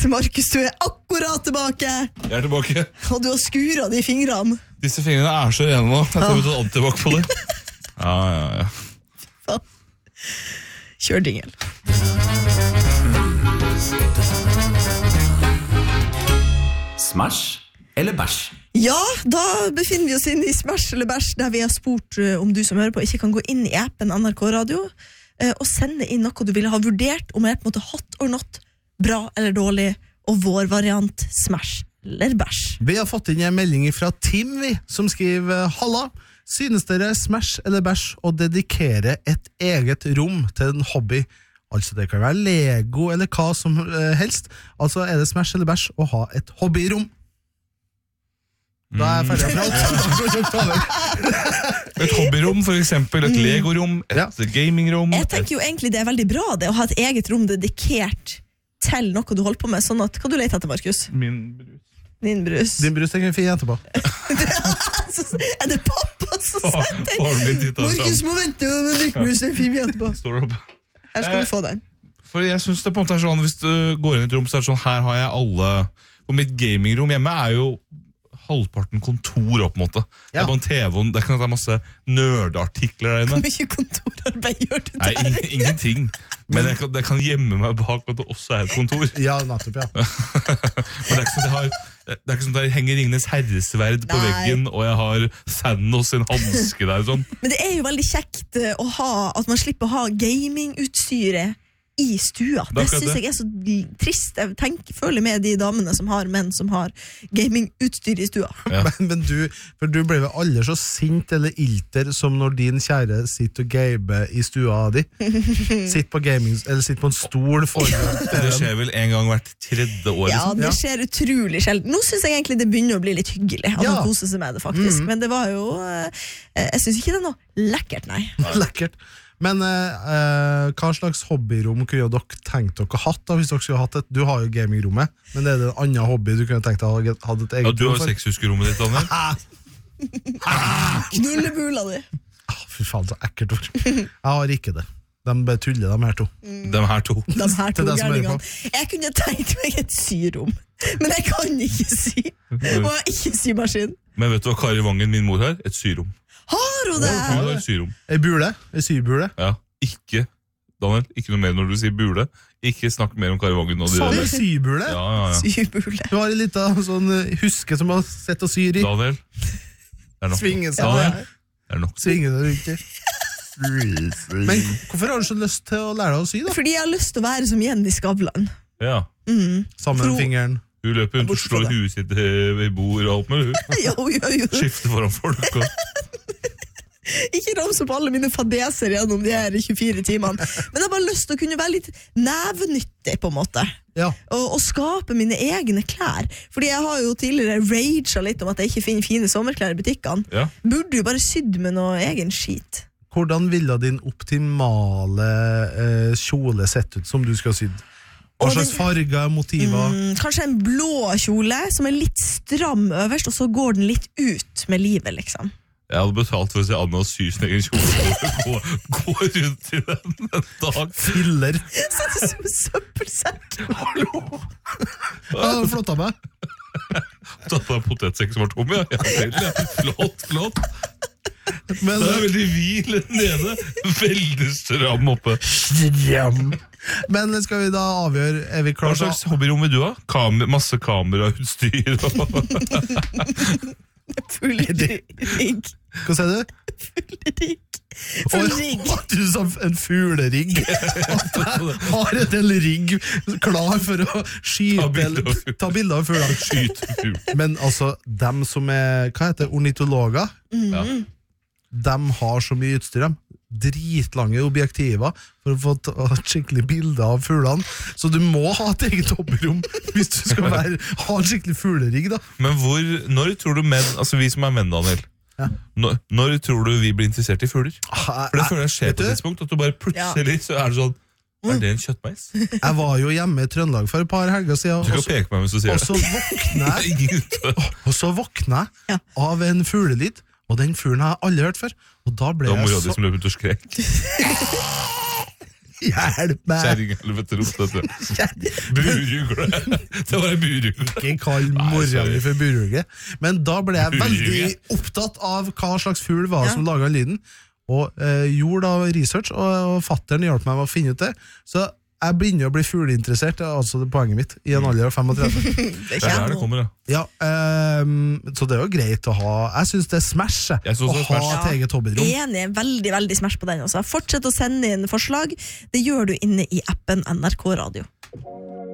Markus, du akkurat tilbake. Jeg tilbake. Og du har skuret de fingrene. Disse fingrene så rene nå. Jeg tar ut et antibac på det. Ja. Kjør jingle. Smash eller bæsj? Ja, da befinner vi oss inne i Smash eller bæsj, der vi har spurt om du som hører på ikke kan gå inn i appen NRK Radio og sende inn noe du ville ha vurdert om jeg på en måte hot or not, bra eller dårlig, og vår variant Smash eller bæsj. Vi har fått inn en melding fra Tim, som skriver: Halla, synes dere Smash eller bæsj å dedikere et eget rom til en hobby? Altså det kan være Lego eller hva som helst. Altså det Smash eller bæsj å ha et hobbyrom. Da jeg ferdig å prate. Et hobbyrom, for eksempel. Et Lego-rom, et gaming-rom. Jeg tenker jo egentlig det veldig bra det å ha et eget rom dedikert til noe du holder på med. Sånn at, hva du leter etter, Markus? Min brus. Din brus. Din brus tenker vi fin etterpå. Det pappa som setter? Markus må vente med drikkbrus en fin etterpå. Står det opp. Her skal du få den. For jeg synes det på en måte sånn, hvis du går inn i et rom, så det sånn, her har jeg alle. Og mitt gamingrom hjemme jo halvparten kontor på en måte. Det på en TV, det kan være masse nerdartikler der inne. Hvor mye kontorarbeid gjør du der? Nei, ingenting. Men jeg kan gjemme meg bak at det også et kontor. Ja, nettopp, ja. Men det ikke sånn at jeg henger Ringenes herresverd på veggen, og jeg har Thanos sin handske der og sånn. Men det jo veldig kjekt å ha, at man slipper å ha gamingutstyret i stua. Det synes jeg så trist. Jeg føler med de damene som har menn som har gamingutstyr i stua. Ja. Men du ble vel aldri så sint eller ilter som når din kjære sitter og gamer i stua di. Sitter på gaming, eller sitter på en stol foran. Det skjer vel en gang hvert tredje år. Ja, det skjer utrolig sjelden. Nå synes jeg egentlig det begynner å bli litt hyggelig at man koser seg med det faktisk. Men det var jo jeg synes ikke det noe lekkert, nei. Lekkert. Men hva slags hobbyrom kunne dere tenkt dere hatt da, hvis dere skulle hatt et? Du har jo gamingrommet, men det en annen hobby du kunne tenkt deg å ha et eget rom for? Du har sexhuskerommet ditt, Daniel. Knullebula di. Fy faen, så ekkelt ord. Jeg har ikke det. De bare tuller, de her to. De her to gærningene. Jeg kunne tenkt meg et syrom, men jeg kan ikke sy. Og jeg har ikke symaskin. Men vet du hva Kari Vangen, min mor, har? Et syrom. Har hun det? Hun har et syrom. En bule? En sybule? Ja, ikke, Daniel, ikke noe mer når du sier bule. Ikke snakk mer om Kari Vangen. Sa du sybule? Ja. Sybule. Du har en liten sånn huske som har sett og syr i. Daniel, det nok. Svinge seg. Daniel, det nok. Svinge seg rundt i. Men hvorfor har du så lyst til å lære deg å sy da? Fordi jeg har lyst til å være som Jenny Skavlan. Ja. Sammen fingeren. Hun løper rundt og slår huet sitt i bord og alt med hun. Jo. Skifter foran folk og... Ikke ramse på alle mine fadeser gjennom de her 24 timene. Men jeg har bare lyst til å kunne være litt nevenyttig på en måte. Ja. Og skape mine egne klær. Fordi jeg har jo tidligere raget litt om at jeg ikke finner fine sommerklær i butikkene. Ja. Burde jo bare sydd med noe egen skit. Hvordan ville din optimale kjole sett ut som du skal ha sydd? Hva slags farger, motiver? Kanskje en blå kjole som litt stram øverst, og så går den litt ut med livet, liksom. Jeg hadde betalt for å se Anna sy sin egen kjole og gå rundt i den en dag. Filler. Så det som en søppelsekk. Hallo! Ja, flott av meg. Tatt av en potetsekk som var tom, ja. Flott. Men, det veldig hvil nede, veldig stram oppe. Men skal vi da avgjøre, vi hva slags hobbyrom vil du ha? Masse kamerautstyr Full rigg. Hva sier du? Full rigg. Du sa en fuglerigg. Har en rigg klar for å skyte, ta bilder av fugler. Men altså, dem som hva heter ornitologer? Ja. De har så mye utstyr, dritlange objektiver for å få et skikkelig bilde av fuglene. Så du må ha et eget hobbyrom hvis du skal ha en skikkelig fuglerigg da. Men når tror du menn, altså vi som menn, Daniel, når tror du vi blir interessert i fugler? For det føler jeg skjer på et tidspunkt, at du bare plutselig så det sånn, det en kjøttmeis? Jeg var jo hjemme i Trøndelag for et par helger siden, du kan peke meg mens du sier det. Og så våkna jeg av en fuglelyd. Og den fuglen har jeg aldri hørt før. Og da ble jeg så... som løp ut og skrek. Hjelp meg! Kjerringhelvete ropte dette. Burugle. Det var en burugle. Ikke kall mora mi for buruge. Men da ble jeg veldig opptatt av hva slags fugl var det som laget lyden, og gjorde da research, og fatteren hjalp meg med å finne ut det. Så jeg begynner å bli fugleinteressert, altså det poenget mitt, i en alder av 35. Det er der det kommer, ja. Så det er jo greit å ha. Jeg synes det er smash å ha et eget hobbyrom. Enig, veldig, veldig smash på den også. Fortsett å sende inn forslag. Det gjør du inne i appen NRK Radio.